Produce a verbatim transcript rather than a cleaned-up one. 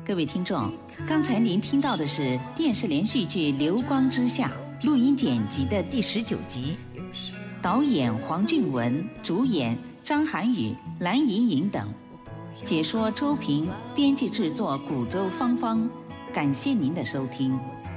各位听众，刚才您听到的是电视连续剧《流光之下》录音剪辑的第十九集，导演黄俊文，主演张涵予、蓝盈莹等，解说周平，编辑制作古周芳芳。感谢您的收听。